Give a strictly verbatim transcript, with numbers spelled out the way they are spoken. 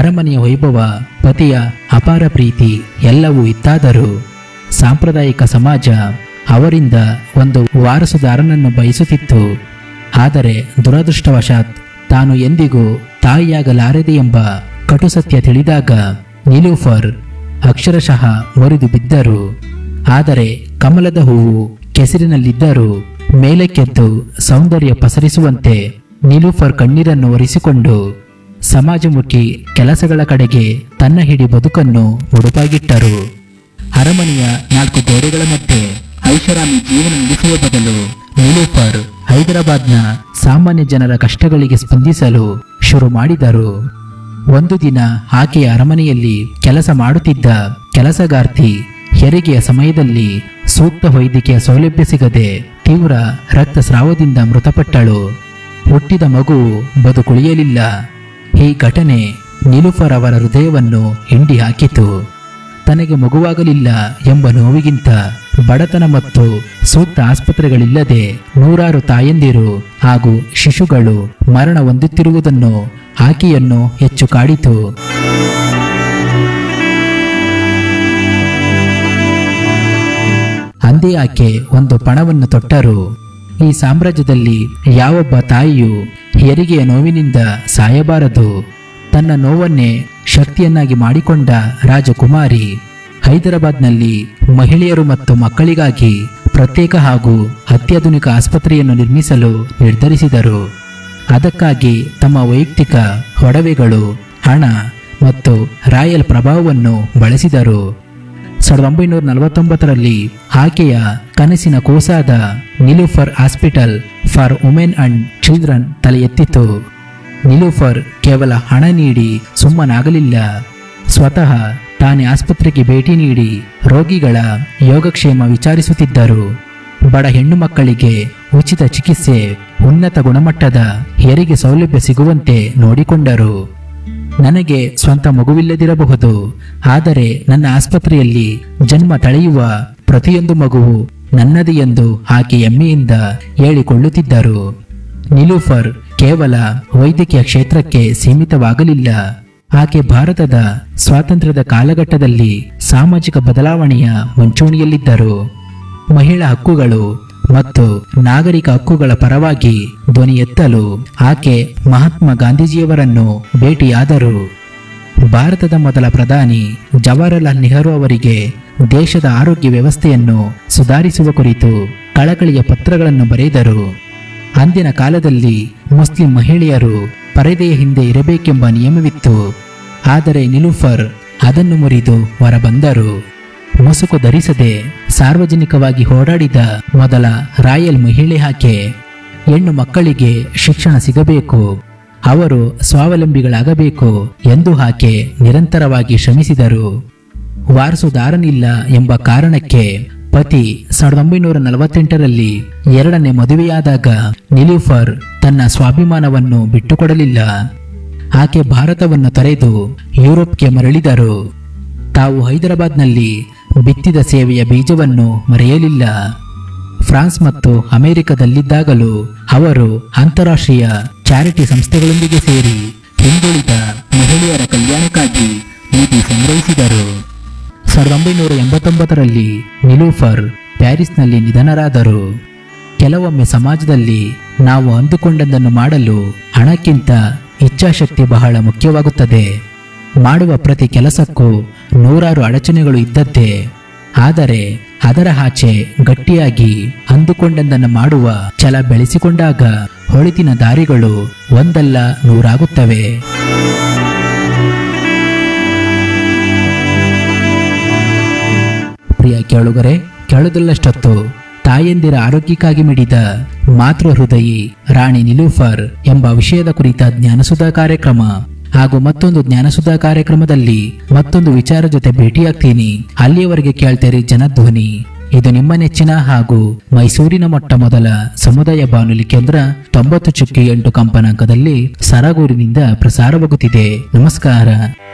ಅರಮನೆಯ ವೈಭವ, ಪತಿಯ ಅಪಾರ ಪ್ರೀತಿ ಎಲ್ಲವೂ ಇತ್ತಾದರೂ ಸಾಂಪ್ರದಾಯಿಕ ಸಮಾಜ ಅವರಿಂದ ಒಂದು ವಾರಸುದಾರನನ್ನು ಬಯಸುತ್ತಿತ್ತು. ಆದರೆ ದುರದೃಷ್ಟವಶಾತ್ ತಾನು ಎಂದಿಗೂ ತಾಯಿಯಾಗಲಾರದೆ ಎಂಬ ಕಟು ಸತ್ಯ ತಿಳಿದಾಗ ನಿಲೂಫರ್ ಅಕ್ಷರಶಃ ಮುರಿದು ಬಿದ್ದರು. ಆದರೆ ಕಮಲದ ಹೂವು ಕೆಸರಿನಲ್ಲಿದ್ದರೂ ಮೇಲಕ್ಕೆದ್ದು ಸೌಂದರ್ಯ ಪಸರಿಸುವಂತೆ ನಿಲೂಫರ್ ಕಣ್ಣೀರನ್ನು ಒರೆಸಿಕೊಂಡು ಸಮಾಜಮುಖಿ ಕೆಲಸಗಳ ಕಡೆಗೆ ತನ್ನ ಹಿಡಿ ಬದುಕನ್ನು ಮುಡುಪಾಗಿಟ್ಟರು. ಅರಮನೆಯ ನಾಲ್ಕು ಗೋಡೆಗಳ ಮಧ್ಯೆ ಐಷಾರಾಮಿ ಜೀವನ ನಡೆಸುವ ಬದಲು ನಿಲೂಫರ್ ಹೈದರಾಬಾದ್ನ ಸಾಮಾನ್ಯ ಜನರ ಕಷ್ಟಗಳಿಗೆ ಸ್ಪಂದಿಸಲು ಶುರು ಮಾಡಿದರು. ಒಂದು ದಿನ ಆಕೆಯ ಅರಮನೆಯಲ್ಲಿ ಕೆಲಸ ಮಾಡುತ್ತಿದ್ದ ಕೆಲಸಗಾರ್ತಿ ಹೆರಿಗೆಯ ಸಮಯದಲ್ಲಿ ಸೂಕ್ತ ವೈದ್ಯಕೀಯ ಸೌಲಭ್ಯ ಸಿಗದೆ ತೀವ್ರ ರಕ್ತಸ್ರಾವದಿಂದ ಮೃತಪಟ್ಟಳು. ಹುಟ್ಟಿದ ಮಗುವು ಬದುಕುಳಿಯಲಿಲ್ಲ. ಈ ಘಟನೆ ನಿಲೂಫರ್ ಅವರ ಹೃದಯವನ್ನು ಹಿಂಡಿ ಹಾಕಿತು. ತನಗೆ ಮಗುವಾಗಲಿಲ್ಲ ಎಂಬ ನೋವಿಗಿಂತ ಬಡತನ ಮತ್ತು ಸೂಕ್ತ ಆಸ್ಪತ್ರೆಗಳಿಲ್ಲದೆ ನೂರಾರು ತಾಯಂದಿರು ಹಾಗೂ ಶಿಶುಗಳು ಮರಣ ಹೊಂದುತ್ತಿರುವುದನ್ನು ಆಕೆಯನ್ನು ಹೆಚ್ಚು ಕಾಡಿತು. ಅಂದೇ ಆಕೆ ಒಂದು ಪಣವನ್ನು ತೊಟ್ಟರು. ಈ ಸಾಮ್ರಾಜ್ಯದಲ್ಲಿ ಯಾವೊಬ್ಬ ತಾಯಿಯೂ ಹೆರಿಗೆಯ ನೋವಿನಿಂದ ಸಾಯಬಾರದು. ತನ್ನ ನೋವನ್ನೇ ಶಕ್ತಿಯನ್ನಾಗಿ ಮಾಡಿಕೊಂಡ ರಾಜಕುಮಾರಿ ಹೈದರಾಬಾದ್ನಲ್ಲಿ ಮಹಿಳೆಯರು ಮತ್ತು ಮಕ್ಕಳಿಗಾಗಿ ಪ್ರತ್ಯೇಕ ಹಾಗೂ ಅತ್ಯಾಧುನಿಕ ಆಸ್ಪತ್ರೆಯನ್ನು ನಿರ್ಮಿಸಲು ನಿರ್ಧರಿಸಿದರು. ಅದಕ್ಕಾಗಿ ತಮ್ಮ ವೈಯಕ್ತಿಕ ಒಡವೆಗಳು, ಹಣ ಮತ್ತು ರಾಯಲ್ ಪ್ರಭಾವವನ್ನು ಬಳಸಿದರು. ಸಾವಿರದ ಒಂಬೈನೂರ ನಲವತ್ತೊಂಬತ್ತರಲ್ಲಿ ಆಕೆಯ ಕನಸಿನ ಕೂಸಾದ Niloufer hospital for women and children ತಲೆ ಎತ್ತಿತು. ನಿಲೂಫರ್ ಕೇವಲ ಹಣ ನೀಡಿ ಸುಮ್ಮನಾಗಲಿಲ್ಲ. ಸ್ವತಃ ತಾನೇ ಆಸ್ಪತ್ರೆಗೆ ಭೇಟಿ ನೀಡಿ ರೋಗಿಗಳ ಯೋಗಕ್ಷೇಮ ವಿಚಾರಿಸುತ್ತಿದ್ದರು. ಬಡ ಹೆಣ್ಣು ಮಕ್ಕಳಿಗೆ ಉಚಿತ ಚಿಕಿತ್ಸೆ, ಉನ್ನತ ಗುಣಮಟ್ಟದ ಹೆರಿಗೆ ಸೌಲಭ್ಯ ಸಿಗುವಂತೆ ನೋಡಿಕೊಂಡರು. ನನಗೆ ಸ್ವಂತ ಮಗುವಿಲ್ಲದಿರಬಹುದು, ಆದರೆ ನನ್ನ ಆಸ್ಪತ್ರೆಯಲ್ಲಿ ಜನ್ಮ ತಳೆಯುವ ಪ್ರತಿಯೊಂದು ಮಗುವು ನನ್ನದು ಎಂದು ಆಕೆ ಹೆಮ್ಮೆಯಿಂದ ಹೇಳಿಕೊಳ್ಳುತ್ತಿದ್ದರು. ನಿಲೂಫರ್ ಕೇವಲ ವೈದ್ಯಕೀಯ ಕ್ಷೇತ್ರಕ್ಕೆ ಸೀಮಿತವಾಗಲಿಲ್ಲ. ಆಕೆ ಭಾರತದ ಸ್ವಾತಂತ್ರ್ಯದ ಕಾಲಘಟ್ಟದಲ್ಲಿ ಸಾಮಾಜಿಕ ಬದಲಾವಣೆಯ ಮುಂಚೂಣಿಯಲ್ಲಿದ್ದರು. ಮಹಿಳಾ ಹಕ್ಕುಗಳು ಮತ್ತು ನಾಗರಿಕ ಹಕ್ಕುಗಳ ಪರವಾಗಿ ಧ್ವನಿ ಎತ್ತಲು ಆಕೆ ಮಹಾತ್ಮ ಗಾಂಧೀಜಿಯವರನ್ನು ಭೇಟಿಯಾದರು. ಭಾರತದ ಮೊದಲ ಪ್ರಧಾನಿ ಜವಾಹರಲಾಲ್ ನೆಹರು ಅವರಿಗೆ ದೇಶದ ಆರೋಗ್ಯ ವ್ಯವಸ್ಥೆಯನ್ನು ಸುಧಾರಿಸುವ ಕುರಿತು ಕಳಕಳಿಯ ಪತ್ರಗಳನ್ನು ಬರೆದರು. ಅಂದಿನ ಕಾಲದಲ್ಲಿ ಮುಸ್ಲಿಂ ಮಹಿಳೆಯರು ಪರದೆಯ ಹಿಂದೆ ಇರಬೇಕೆಂಬ ನಿಯಮವಿತ್ತು. ಆದರೆ ನಿಲೂಫರ್ ಅದನ್ನು ಮುರಿದು ಹೊರಬಂದರು. ಮುಸುಕು ಧರಿಸದೆ ಸಾರ್ವಜನಿಕವಾಗಿ ಓಡಾಡಿದ ಮೊದಲ ರಾಯಲ್ ಮಹಿಳೆ ಆಕೆ. ಹೆಣ್ಣು ಮಕ್ಕಳಿಗೆ ಶಿಕ್ಷಣ ಸಿಗಬೇಕು, ಅವರು ಸ್ವಾವಲಂಬಿಗಳಾಗಬೇಕು ಎಂದು ಆಕೆ ನಿರಂತರವಾಗಿ ಶ್ರಮಿಸಿದರು. ವಾರಸುದಾರನಿಲ್ಲ ಎಂಬ ಕಾರಣಕ್ಕೆ ಪತಿ ಸಾವಿರದ ಒಂಬೈನೂರ ನಲವತ್ತೆಂಟರಲ್ಲಿ ಎರಡನೇ ಮದುವೆಯಾದಾಗ ನಿಲೂಫರ್ ತನ್ನ ಸ್ವಾಭಿಮಾನವನ್ನು ಬಿಟ್ಟುಕೊಡಲಿಲ್ಲ. ಆಕೆ ಭಾರತವನ್ನು ತೊರೆದು ಯುರೋಪ್ಗೆ ಮರಳಿದರು. ತಾವು ಹೈದರಾಬಾದ್ನಲ್ಲಿ ಬಿತ್ತಿದ ಸೇವೆಯ ಬೀಜವನ್ನು ಮರೆಯಲಿಲ್ಲ. ಫ್ರಾನ್ಸ್ ಮತ್ತು ಅಮೆರಿಕದಲ್ಲಿದ್ದಾಗಲೂ ಅವರು ಅಂತಾರಾಷ್ಟ್ರೀಯ ಚಾರಿಟಿ ಸಂಸ್ಥೆಗಳೊಂದಿಗೆ ಸೇರಿ ಹಿಂದುಳಿದ ಮಹಿಳೆಯರ ಕಲ್ಯಾಣಕ್ಕಾಗಿ ನಿಧಿ ಸಂಗ್ರಹಿಸಿದರು. ಸಾವಿರದ ಒಂಬೈನೂರ ಎಂಬತ್ತೊಂಬತ್ತರಲ್ಲಿ ನಿಲೂಫರ್ ಪ್ಯಾರಿಸ್ನಲ್ಲಿ ನಿಧನರಾದರು. ಕೆಲವೊಮ್ಮೆ ಸಮಾಜದಲ್ಲಿ ನಾವು ಅಂದುಕೊಂಡದ್ದನ್ನು ಮಾಡಲು ಹಣಕ್ಕಿಂತ ಇಚ್ಛಾಶಕ್ತಿ ಬಹಳ ಮುಖ್ಯವಾಗುತ್ತದೆ. ಮಾಡುವ ಪ್ರತಿ ಕೆಲಸಕ್ಕೂ ನೂರಾರು ಅಡಚಣೆಗಳು ಇದ್ದದ್ದೇ. ಆದರೆ ಅದರ ಆಚೆ ಗಟ್ಟಿಯಾಗಿ ಅಂದುಕೊಂಡದ್ದನ್ನು ಮಾಡುವ ಛಲ ಬೆಳೆಸಿಕೊಂಡಾಗ ಹೊಳಿತಿನ ದಾರಿಗಳು ಒಂದಲ್ಲ ನೂರಾಗುತ್ತವೆ. ಪ್ರಿಯ ಕೇಳುಗರೆ, ಕೇಳುವುದಲ್ಲಷ್ಟೊತ್ತು ತಾಯಂದಿರ ಆರೋಗ್ಯಕ್ಕಾಗಿ ಮಿಡಿದ ಮಾತೃ ಹೃದಯಿ ರಾಣಿ ನಿಲೂಫರ್ ಎಂಬ ವಿಷಯದ ಕುರಿತ ಜ್ಞಾನಸುಧಾ ಕಾರ್ಯಕ್ರಮ ಹಾಗೂ ಮತ್ತೊಂದು ಜ್ಞಾನಸುಧಾ ಕಾರ್ಯಕ್ರಮದಲ್ಲಿ ಮತ್ತೊಂದು ವಿಚಾರ ಜೊತೆ ಭೇಟಿಯಾಗ್ತೀನಿ. ಅಲ್ಲಿಯವರೆಗೆ ಕೇಳ್ತೀರಿ ಜನಧ್ವನಿ. ಇದು ನಿಮ್ಮ ನೆಚ್ಚಿನ ಹಾಗೂ ಮೈಸೂರಿನ ಮೊಟ್ಟ ಮೊದಲ ಸಮುದಾಯ ಬಾನುಲಿ ಕೇಂದ್ರ ತೊಂಬತ್ತು ಚುಕ್ಕಿ ಎಂಟು ಕಂಪನಾಂಕದಲ್ಲಿ ಸರಗೂರಿನಿಂದ ಪ್ರಸಾರವಾಗುತ್ತಿದೆ. ನಮಸ್ಕಾರ.